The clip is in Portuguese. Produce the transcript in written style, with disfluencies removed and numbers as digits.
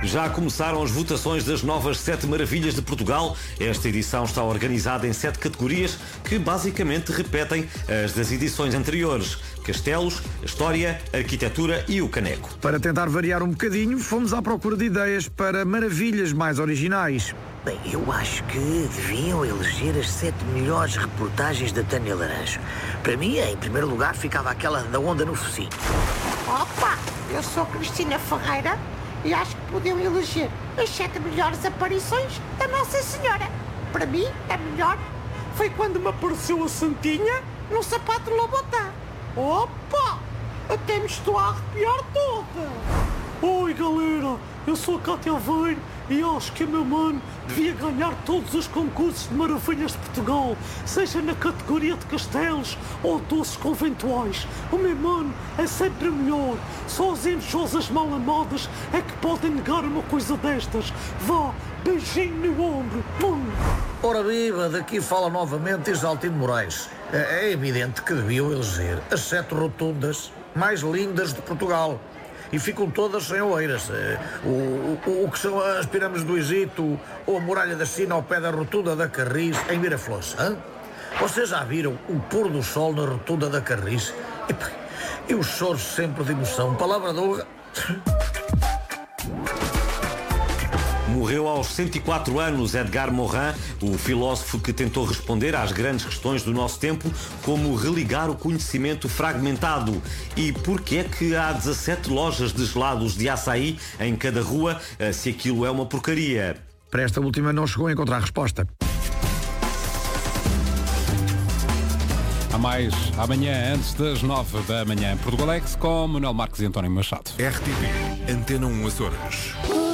Já começaram as votações das novas 7 maravilhas de Portugal. Esta edição está organizada em 7 categorias que basicamente repetem as das edições anteriores: castelos, a história, a arquitetura e o caneco. Para tentar variar um bocadinho, fomos à procura de ideias para maravilhas mais originais. Bem, eu acho que deviam eleger as 7 melhores reportagens da Tânia Laranjo. Para mim, em primeiro lugar, ficava aquela da onda no focinho. Opa, eu sou Cristina Ferreira e acho que podiam eleger as 7 melhores aparições da Nossa Senhora. Para mim, a melhor foi quando me apareceu a Santinha num sapato de Louboutin. Opa, até me estou a arrepiar toda. Oi galera, eu sou a Cátia Aveiro e acho que o meu mano devia ganhar todos os concursos de maravilhas de Portugal, seja na categoria de castelos ou doces conventuais. O meu mano é sempre o melhor. Só as invejosas mal amadas é que podem negar uma coisa destas. Vá, beijinho no ombro. Ora viva, daqui fala novamente Isaltino Moraes. É evidente que deviam eleger as 7 rotundas mais lindas de Portugal. E ficam todas sem oeiras. O que são as pirâmides do Egito ou a muralha da China ao pé da rotunda da Carris em Miraflores. Hein? Vocês já viram o pôr do sol na rotunda da Carris? Eu choro sempre de emoção. Palavra de honra. Morreu aos 104 anos Edgar Morin, o filósofo que tentou responder às grandes questões do nosso tempo, como religar o conhecimento fragmentado. E porquê é que há 17 lojas de gelados de açaí em cada rua, se aquilo é uma porcaria? Para esta última não chegou a encontrar resposta. Há mais amanhã, antes das 9 da manhã. Portugalex com Manuel Marques e António Machado. RTP, Antena 1 Açores.